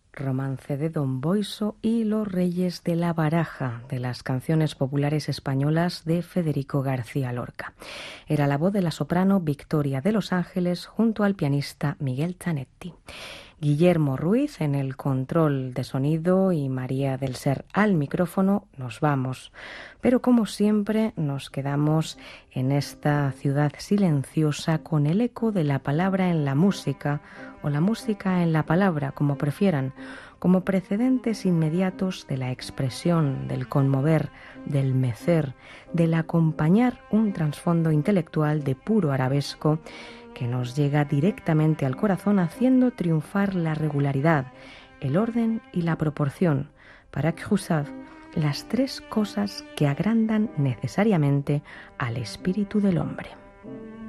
Romance de Don Boiso y Los Reyes de la Baraja, de las canciones populares españolas de Federico García Lorca. Era la voz de la soprano Victoria de Los Ángeles junto al pianista Miguel Zanetti. Guillermo Ruiz en el control de sonido y María del Ser al micrófono. Nos vamos, pero como siempre nos quedamos en esta ciudad silenciosa con el eco de la palabra en la música o la música en la palabra, como prefieran, como precedentes inmediatos de la expresión, del conmover, del mecer, del acompañar un trasfondo intelectual de puro arabesco que nos llega directamente al corazón haciendo triunfar la regularidad, el orden y la proporción, para que Jussav, las tres cosas que agrandan necesariamente al espíritu del hombre.